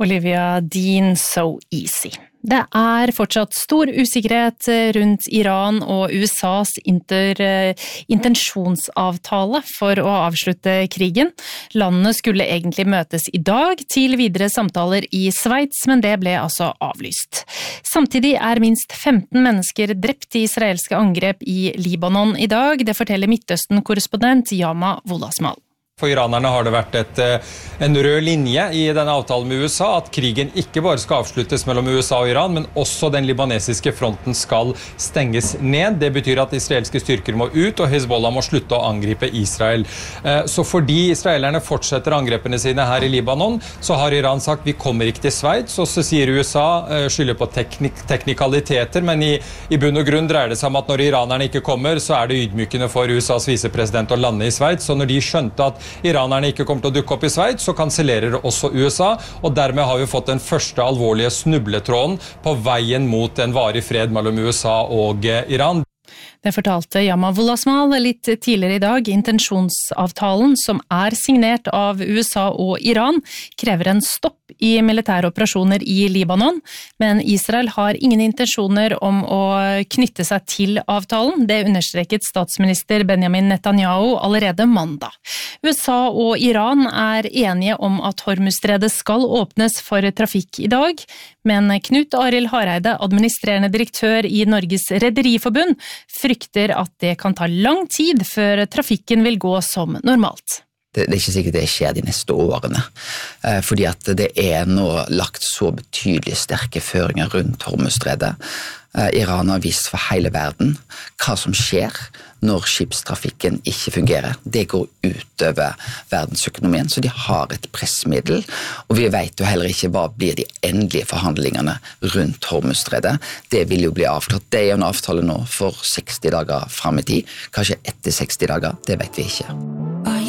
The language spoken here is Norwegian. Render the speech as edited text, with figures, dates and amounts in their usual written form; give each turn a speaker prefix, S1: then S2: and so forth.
S1: Olivia Dean, So Easy. Det fortsatt stor usikkerhet rundt Iran og USAs intensjonsavtale for å avslutte krigen. Landene skulle egentlig møtes I dag til videre samtaler I Sveits, men det ble altså avlyst. Samtidig minst 15 mennesker drept I israelske angrep I Libanon I dag. Det forteller Midtøsten-korrespondent Yama Wolasmal.
S2: For iranerne har det vært en rød linje I denne avtalen med USA, at krigen ikke bare skal avsluttes mellom USA og Iran, men også den libanesiske fronten skal stenges ned. Det betyr at israelske styrker må ut, og Hezbollah må slutte å angripe Israel. Så fordi israelerne fortsetter angrepene sine her I Libanon, så har Iran sagt vi kommer ikke til Sveits, og så sier USA, skylder på teknikaliteter, men I bunn og grunn dreier det seg om at når iranerne ikke kommer, så det ydmykende for USAs visepresident å lande I Sveits, så når de skjønte at iranerne ikke kommer til å dukke opp I Sveits, så kansellerer også USA, og dermed har vi fått den første alvorlige snubletråden på veien mot en varig fred mellom USA og Iran.
S1: Det fortalte Yama Wolasmal litt tidligere I dag. Intensjonsavtalen, som signert av USA og Iran, krever en stopp I militære operasjoner I Libanon, men Israel har ingen intensjoner om å knytte seg til avtalen. Det understreket statsminister Benjamin Netanyahu allerede mandag. USA og Iran enige om at Hormuzstredet skal åpnes for trafikk I dag, men Knut Arild Hareide, administrerende direktør I Norges Rederiforbund, frykter at det kan ta lang tid før trafikken vil gå som normalt.
S3: Det ikke sikkert det skjer de neste årene, fordi at det nå lagt så betydelig sterke føringer rundt Hormuzstredet. Iran har vist for hele verden hva som skjer når skipstrafikken ikke fungerer. Det går utover verdensøkonomien, så de har et pressmiddel, og vi vet jo heller ikke hva blir de endelige forhandlingene rundt Hormuzstredet. Det vil jo bli avklart. Det en avtale nå for 60 dager frem I tid, kanskje etter 60 dager, det vet vi ikke.